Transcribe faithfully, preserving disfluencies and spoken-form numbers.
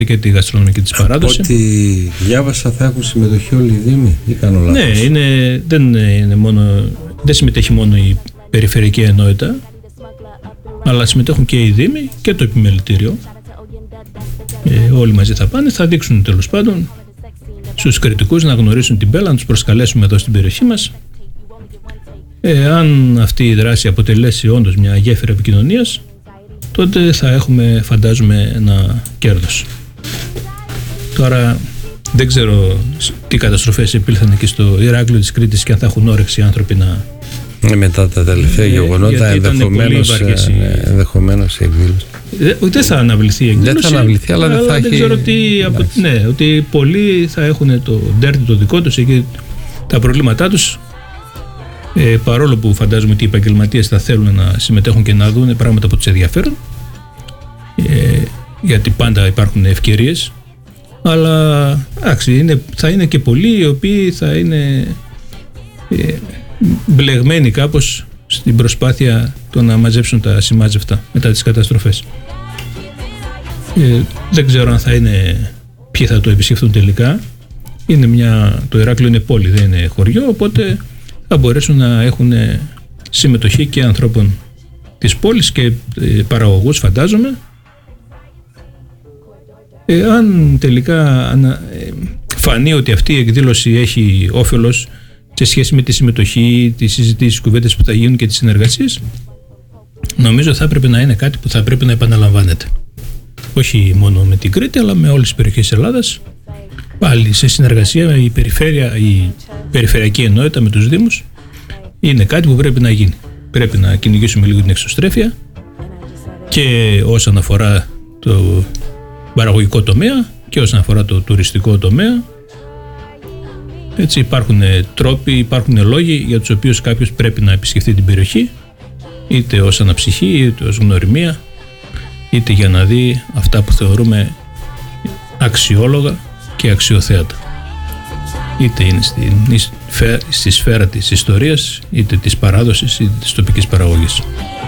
και τη γαστρονομική της παράδοση. Ό,τι διάβασα θα έχουν συμμετοχή όλοι οι Δήμοι ή κάνω λάθος? Ναι, είναι, δεν, είναι μόνο, δεν συμμετέχει μόνο η περιφερειακή ενότητα, αλλά συμμετέχουν και οι Δήμοι και το επιμελητήριο. Ε, όλοι μαζί θα πάνε, θα δείξουν τέλος πάντων στους κριτικούς να γνωρίσουν την Πέλα, να τους προσκαλέσουμε εδώ στην περιοχή μας. Ε, αν αυτή η δράση αποτελέσει όντως μια γέφυρα επικοινωνίας, τότε θα έχουμε, φαντάζομαι, ένα κέρδος. Τώρα δεν ξέρω τι καταστροφές επήλθαν εκεί στο Ηράκλειο της Κρήτης και αν θα έχουν όρεξη οι άνθρωποι να... Ε, μετά τα τελευταία ε, γεγονότα ενδεχομένως, ε, ενδεχομένως η εκδήλωση. Δεν θα αναβληθεί η εκδήλωση. Δεν θα αναβληθεί, αλλά, αλλά δεν θα δεν έχει... ξέρω τι... Από, ναι, ότι πολλοί θα έχουν το ντέρτι το δικό τους και τα προβλήματά τους. Ε, παρόλο που φαντάζομαι ότι οι επαγγελματίες θα θέλουν να συμμετέχουν και να δουν πράγματα που τους ενδιαφέρουν, ε, γιατί πάντα υπάρχουν ευκαιρίες, αλλά άξι, είναι, θα είναι και πολλοί οι οποίοι θα είναι ε, μπλεγμένοι κάπως στην προσπάθεια το να μαζέψουν τα σημάζευτα μετά τις καταστροφές. Ε, δεν ξέρω αν θα είναι, ποιοι θα το επισκεφθούν τελικά. Είναι μια, το Ηράκλειο είναι πόλη, δεν είναι χωριό, οπότε θα μπορέσουν να έχουν συμμετοχή και ανθρώπων της πόλης και παραγωγούς, φαντάζομαι. Ε, αν τελικά ανα, ε, φανεί ότι αυτή η εκδήλωση έχει όφελος σε σχέση με τη συμμετοχή, τις συζητήσεις, κουβέντες που θα γίνουν και τις συνεργασίες, νομίζω θα έπρεπε να είναι κάτι που θα πρέπει να επαναλαμβάνεται. Όχι μόνο με την Κρήτη, αλλά με όλες τις περιοχές της Ελλάδας. Πάλι σε συνεργασία η περιφέρεια, η περιφερειακή ενότητα με τους Δήμους είναι κάτι που πρέπει να γίνει. Πρέπει να κυνηγήσουμε λίγο την εξωστρέφεια και όσον αφορά το παραγωγικό τομέα και όσον αφορά το τουριστικό τομέα. Έτσι υπάρχουν τρόποι, υπάρχουν λόγοι για τους οποίους κάποιος πρέπει να επισκεφθεί την περιοχή, είτε ως αναψυχή, είτε ως γνωριμία, είτε για να δει αυτά που θεωρούμε αξιόλογα και αξιοθέατα. Είτε είναι στη, στη σφαίρα της ιστορίας, είτε της παράδοσης, είτε της τοπικής παραγωγής.